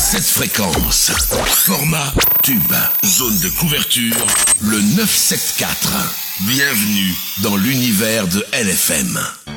cette fréquence. Format tube. Zone de couverture, le 974. Bienvenue dans l'univers de LFM.